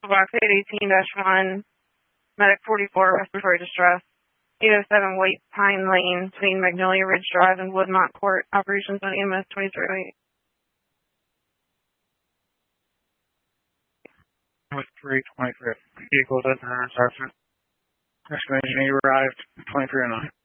Box 818-1, Medic 44, respiratory distress. 807 White Pine Lane between Magnolia Ridge Drive and Woodmont Court. Operations on EMS 2308. With 323. Vehicle doesn't hurt, Sergeant. Rescue engineer arrived 2309.